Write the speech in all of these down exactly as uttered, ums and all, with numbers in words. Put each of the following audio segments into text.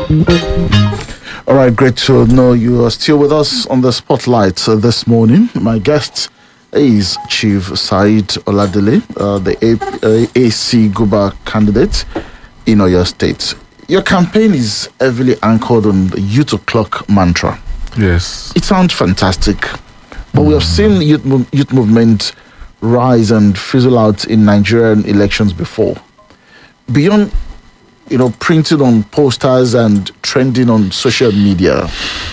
All right, great to know you are still with us on the spotlight uh, this morning. My guest is Chief Saheed Oladele, uh, the A- uh, A C Guber candidate in Oyo State. Your campaign is heavily anchored on the youth o'clock mantra. Yes. It sounds fantastic, but mm. we have seen youth, mo- youth movement rise and fizzle out in Nigerian elections before. Beyond, you know, printed on posters and trending on social media,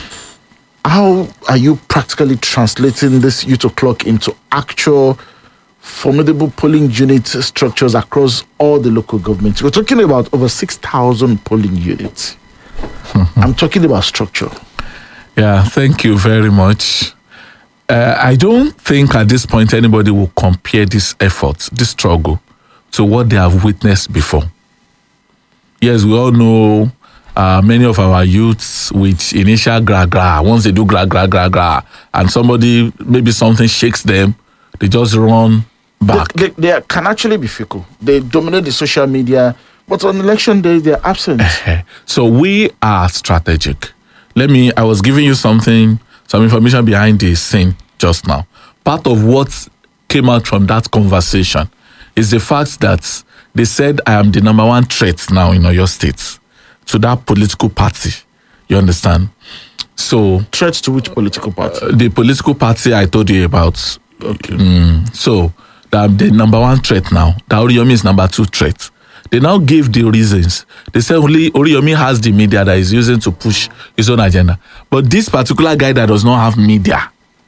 how are you practically translating this youth o'clock into actual formidable polling unit structures across all the local governments? We're talking about over six thousand polling units. Mm-hmm. I'm talking about structure. Yeah, thank you very much. Uh, I don't think at this point anybody will compare this effort, this struggle, to what they have witnessed before. Yes, we all know uh, many of our youths with initial gra-gra. Once they do gra-gra-gra-gra and somebody, maybe something shakes them, they just run back. They, they, they can actually be fickle. They dominate the social media, but on election day, they're absent. So we are strategic. Let me, I was giving you something, some information behind the scene just now. Part of what came out from that conversation is the fact that they said I am the number one threat now in Oyo State to that political party. You understand? So threats to which political party? Uh, the political party I told you about. Okay. Um, so that the number one threat now. That Oriyomi is number two threat. They now gave the reasons. They said only Oriyomi has the media that is using to push his own agenda. But this particular guy that does not have media,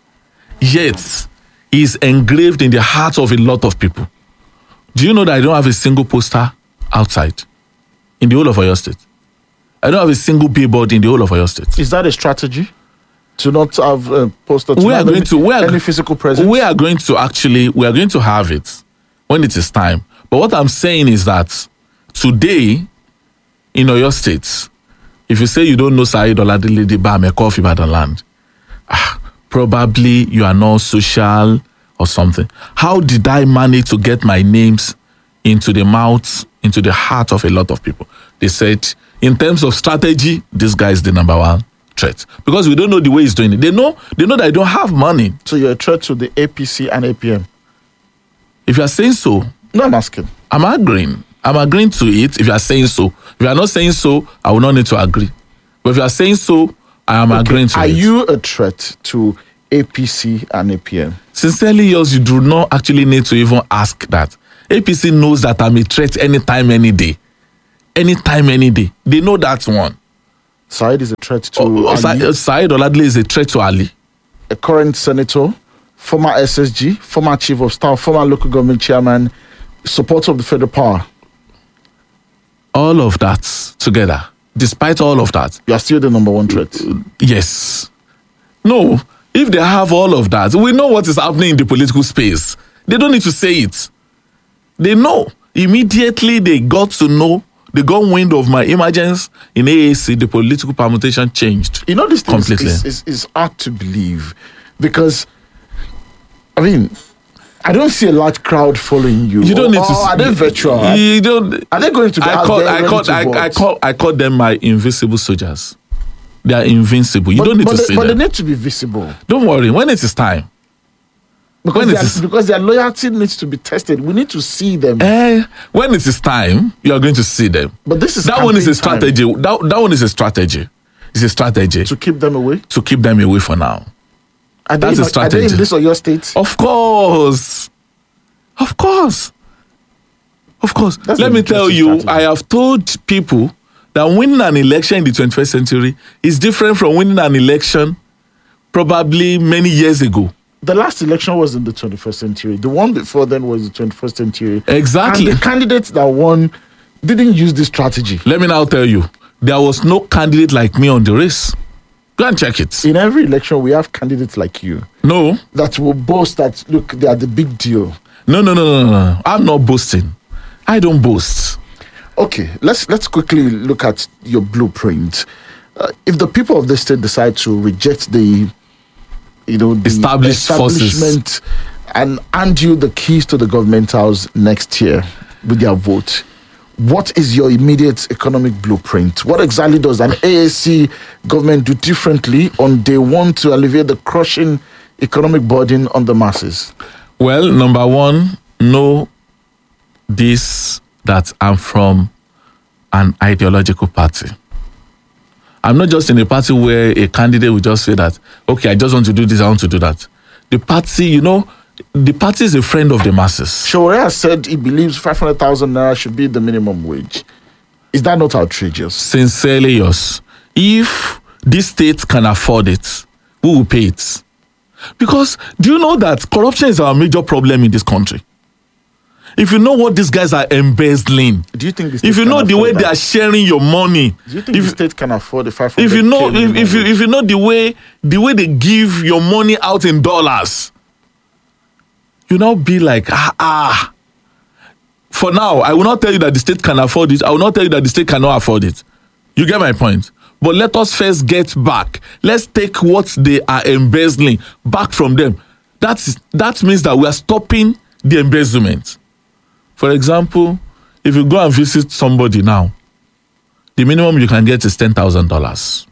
yet he is engraved in the heart of a lot of people. Do you know that I don't have a single poster outside in the whole of Oyo State? I don't have a single billboard in the whole of Oyo State. Is that a strategy? To not have a poster? To we are going any, to we are, any physical presence? We are going to actually we are going to have it when it is time. But what I'm saying is that today in Oyo State, if you say you don't know Saheed Oladele the Bameko of Ibadan land, ah, probably you are not social or something. How did I manage to get my names into the mouths, into the heart of a lot of people? They said, in terms of strategy, this guy is the number one threat. Because we don't know the way he's doing it. They know they know that I don't have money. So you're a threat to the A P C and A P M? If you are saying so. No, I'm asking. I'm agreeing. I'm agreeing to it if you are saying so. If you are not saying so, I will not need to agree. But if you are saying so, I am okay. agreeing to are it. Are you a threat to A P C and A P M? Sincerely yours, you do not actually need to even ask that. A P C knows that I'm a threat anytime, any day. Anytime, any day. They know that one. Saheed is a threat to oh, Ali. Saheed Oladele is a threat to Ali. A current senator, former S S G, former chief of staff, former local government chairman, supporter of the federal power. All of that together, despite all of that. You are still the number one threat. Uh, yes. No. If they have all of that, we know what is happening in the political space. They don't need to say it. They know. Immediately they got to know, they got wind of my emergence in A A C, the political permutation changed. You know, this thing completely. Is, is, is hard to believe because, I mean, I don't see a large crowd following you. You don't need or, to. Or are they virtual? You don't. Are they going to be I out call, there I ready call, to I, vote? I call, I call them my invisible soldiers. They are invincible. You but, don't need but to they, see but them. But they need to be visible. Don't worry. When it is time. Because, when their, it is, because their loyalty needs to be tested. We need to see them. Eh, when it is time, you are going to see them. But this is that one is a time. strategy. That, that one is a strategy. It's a strategy to keep them away. To keep them away for now. Are That's they, a strategy. Are they in this or your state? Of course. Of course. Of course. That's Let me tell you, strategy. I have told people that winning an election in the twenty-first century is different from winning an election probably many years ago. The last election was in the twenty-first century. The one before then was the twenty-first century. Exactly. And the candidates that won didn't use this strategy. Let me now tell you, there was no candidate like me on the race. Go and check it. In every election, we have candidates like you. No. That will boast that, look, they are the big deal. No, no, no, no, no. I'm not boasting. I don't boast. Okay, let's let's quickly look at your blueprint. Uh, if the people of the state decide to reject the, you know, the established establishment forces and hand you the keys to the government house next year with their vote, what is your immediate economic blueprint? What exactly does an A A C government do differently on day one to alleviate the crushing economic burden on the masses? Well, number one, know this, that I'm from an ideological party. I'm not just in a party where a candidate will just say that, okay, I just want to do this, I want to do that. The party, you know, the party is a friend of the masses. Showore has said he believes five hundred thousand naira should be the minimum wage. Is that not outrageous? Sincerely, yes. If this state can afford it, who will pay it? Because do you know that corruption is our major problem in this country? If you know what these guys are embezzling, do you think the state if you can know the way afford they that? are sharing your money, Do you think if, the state can afford the five hundred? if you know if, if you if you know the way the way they give your money out in dollars, you now be like ah ah. For now, I will not tell you that the state can afford it. I will not tell you that the state cannot afford it. You get my point? But let us first get back. Let's take what they are embezzling back from them. That's that means that we are stopping the embezzlement. For example, if you go and visit somebody now, the minimum you can get is ten thousand dollars.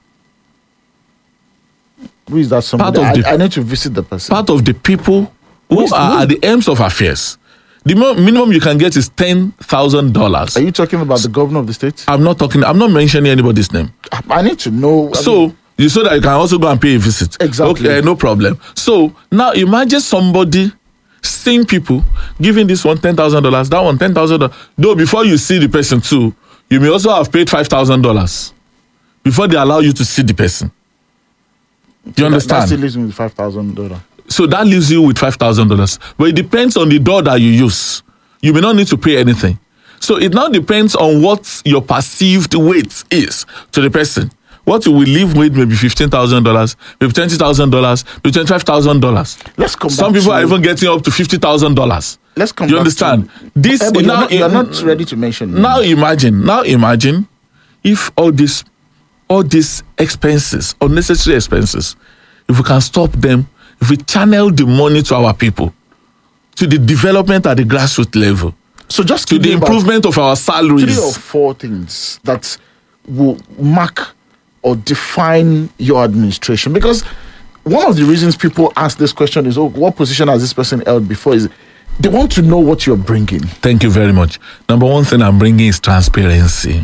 Who is that somebody? Part of I, the- I need to visit the person. Part of the people who Who is- are who- at the ends of affairs, the mo- minimum you can get is ten thousand dollars. Are you talking about the governor of the state? I'm not talking. I'm not mentioning anybody's name. I need to know. I So mean, you so that you can also go and pay a visit. Exactly. Okay, no problem. So now imagine somebody, same people, giving this one ten thousand dollars, that one ten thousand dollars. Though before you see the person too, you may also have paid five thousand dollars before they allow you to see the person. Do you that, that understand? still leaves me with five thousand dollars. So that leaves you with five thousand dollars. But it depends on the door that you use. You may not need to pay anything. So it now depends on what your perceived weight is to the person. What you will leave with maybe fifteen thousand dollars, maybe twenty thousand dollars, maybe twenty-five thousand dollars. Let's come Some back people to- are even getting up to fifty thousand dollars. Let's come. You back understand? To, This Eh, but you're, now, not, you're not ready to mention. now names. imagine, now imagine if all this, all these expenses, unnecessary expenses, if we can stop them, if we channel the money to our people, to the development at the grassroots level, So just to give the me about improvement of our three or salaries. four things that will mark or define your administration. Because one of the reasons people ask this question is, oh, what position has this person held before? Is they want to know what you're bringing. Thank you very much. Number one thing I'm bringing is transparency.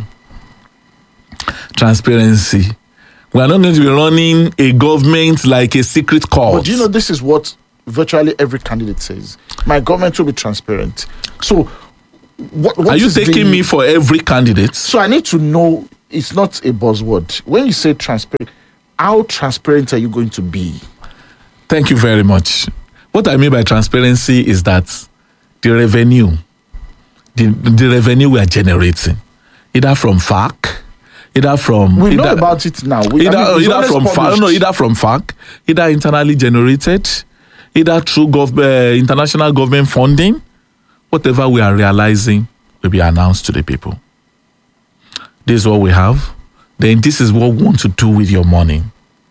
Transparency. We are not going to be running a government like a secret court. But do you know this is what virtually every candidate says? My government will be transparent. So, what, what Are you is taking the- me for every candidate? So I need to know. It's not a buzzword. When you say transparent, how transparent are you going to be? Thank you very much. What I mean by transparency is that the revenue, the, the revenue we are generating, either from F A C, either from We know either, about it now. We, either, I mean, it's either always from F A C, published. no, either from F A C, either internally generated, either through gov- uh, international government funding, whatever we are realizing will be announced to the people. This is what we have. Then this is what we want to do with your money.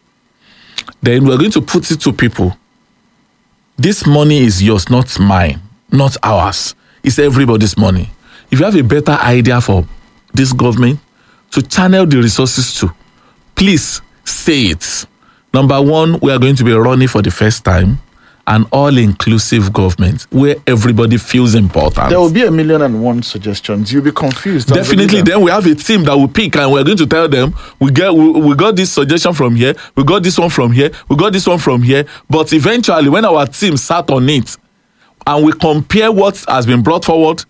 Then we're going to put it to people. This money is yours, not mine, not ours. It's everybody's money. If you have a better idea for this government to channel the resources to, please say it. Number one, we are going to be running for the first time an all-inclusive government where everybody feels important. There will be a million and one suggestions. You'll be confused. as a Definitely, leader. then we have a team that will pick, and we're going to tell them we get we, we got this suggestion from here, we got this one from here, we got this one from here. But eventually, when our team sat on it and we compare what has been brought forward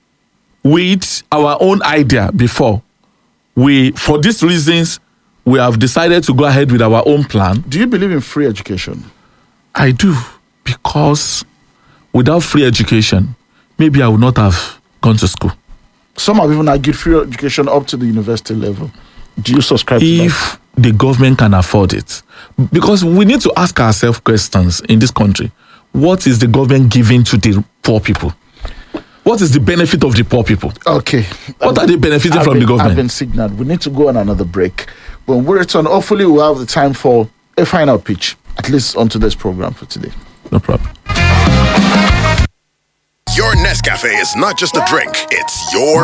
with our own idea before, we for these reasons we have decided to go ahead with our own plan. Do you believe in free education? I do, because without free education, maybe I would not have gone to school. Some have even argued free education up to the university level. Do you subscribe to that? If the government can afford it, because we need to ask ourselves questions in this country. What is the government giving to the poor people? What is the benefit of the poor people? Okay. What are they benefiting I've from been, the government? I've been signaled. We need to go on another break. When we return, hopefully we'll have the time for a final pitch, at least on today's program for today. No problem. Your Nescafe is not just a drink, it's your